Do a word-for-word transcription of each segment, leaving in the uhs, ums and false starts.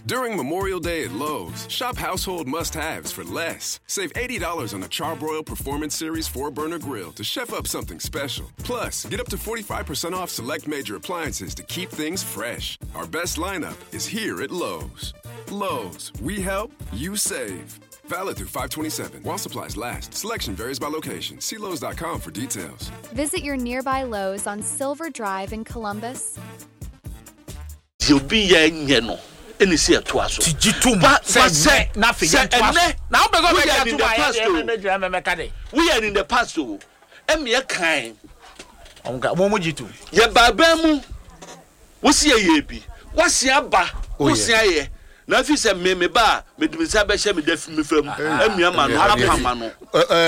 During Memorial Day at Lowe's, shop household must-haves for less. Save eighty dollars on a Charbroil Performance Series four-burner grill to chef up something special. Plus, get up to forty-five percent off select major appliances to keep things fresh. Our best lineup is here at Lowe's. Lowe's, we help, you save. Valid through five twenty-seven. While supplies last. Selection varies by location. See Lowe's dot com for details. Visit your nearby Lowe's on Silver Drive in Columbus. You'll be young. Any see a twaso. Tijitum. Say nothing. Now we are in the past. We are in the past. Em ye kind. Onga momo jitu. Ye baba mu. Wo see ye bi. Wo see aba. Wo see ye. Na fi se me me ba me dum se ba she me da fi me fam. Em ye ma no apa ma no.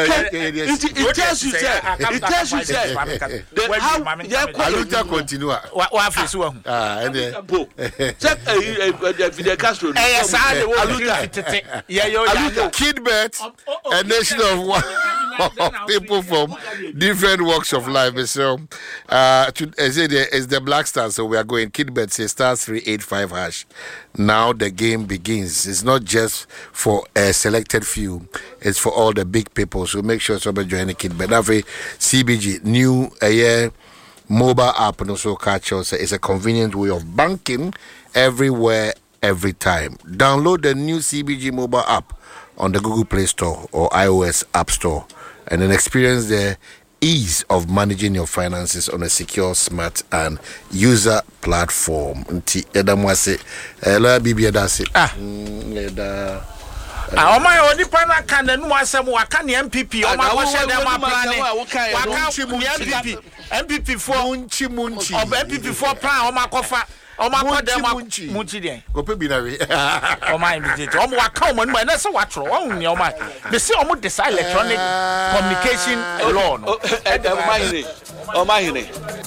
It tells you say. It tells you say. The how ye Aluta continua. Wa fa so hu. Ah, and check eh Fidel Castro. Eh sa de wo tete. Ye yo ya. Kidbet, a nation of one. People from different walks of life. So, uh, to, I say there is the Black Stars. So we are going. Kidbet say star three eight five hash. Now the game begins. It's not just for a selected few. It's for all the big people. So make sure somebody join the Kidbet. That C B G new a uh, year mobile app and also catch us. It's a convenient way of banking everywhere, every time. Download the new C B G mobile app on the Google Play Store or iOS App Store, and then experience the ease of managing your finances on a secure, smart, and user platform. Nti edamwase ela bibia dase ah eda ah o my odi pana kan nu asem waka ne M P P o ma ko she dem plan waka M P P M P P for munchi munchi o M P P for plan o ma ko fa o ma ko dem munchi den go pe bi na we o ma invitate o mo waka o mo na se watro o hu ne o ma me say o mo this electronic communication law no e dem ma hire o ma hire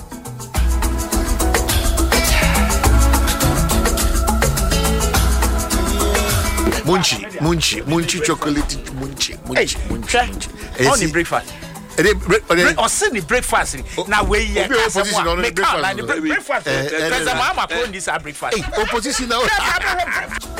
munchi munchi munchi chocolate munchi munchi munchi on the breakfast or send the breakfast now we here opposition on the breakfast breakfast because I'm a breakfast opposition now